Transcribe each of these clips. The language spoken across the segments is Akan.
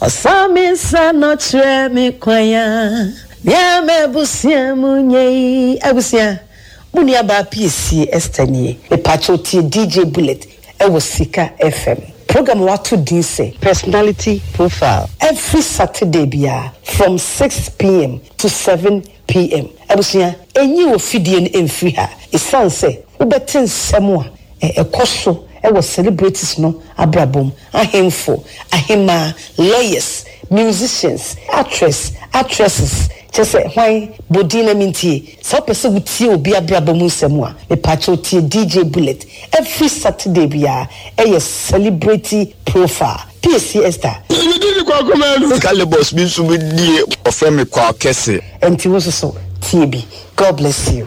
Osami sa no tre me kwaya. Ya me busia munye. Abusia. Muni aba PC Estanie. E pachoti DJ Bullet. E was Sika FM. Program watu dinse. Personality profile. Every Saturday bia from 6 p.m. to 7 p.m. Abusia. Enyi wo fidie emfri ha. Isanse. Ubetin semwa. Ekoso. Was celebrities no abrabom ahemfo ahema lawyers musicians actresses just say why bodina mintie so person wutie obi abrabom nsemu a me pacho tie DJ Bullet every Saturday bia celebrity profile PC Esther Calibos bi so bi die ofre me kwa kese enti wo so TB God bless you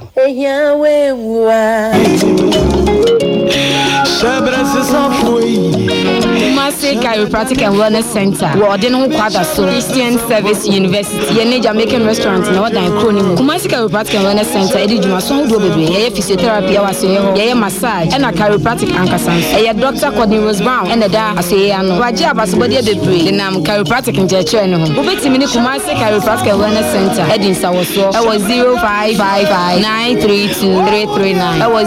Kumasi Chiropractic and Wellness Center. Warden Kwadaso Christian Service University. Yene Jamaican Restaurant na wadan kronimu. Kumasi Chiropractic and Wellness Center. Edi Jumason do bebe. Yeye physiotherapy awaso yeye massage. Ena chiropractic ankasan. Yeye Dr. Courtney Rose Brown. Ena da asoye ano. Waje abasobodi bebe. Denam chiropractic njeche ene ho. Ubetimi ni Kumasi Chiropractic and Wellness Center. Edi nsawoso. Ewo 0555932339. Ewo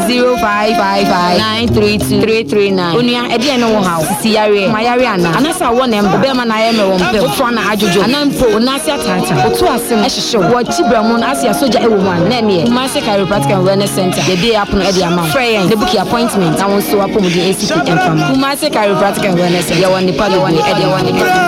0555932339. Onia edi ene wo ha. Siyare mayare ana anasa wo na mbe ma na ye me wo mpe fo na ajojo anampo na asia tata otu asem ehihye wo chibramon asia soja ewo man na ne Kumasi Chiropractic and Wellness Center the day happen e dey amount friend the book appointment na won so apom di ACP enfam Kumasi Chiropractic and Wellness Center ya woni palo woni e dey woni